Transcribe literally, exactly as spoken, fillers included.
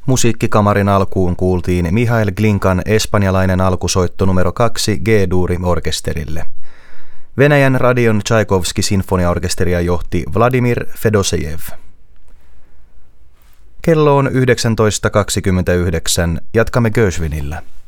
Musiikkikamarin alkuun kuultiin Mihail Glinkan espanjalainen alkusoitto numero kaksi G-duuri orkesterille. Venäjän radion Tchaikovski-sinfoniaorkesteria johti Vladimir Fedosejev. Kello on yhdeksäntoista kaksikymmentäyhdeksän. Jatkamme Gershwinillä.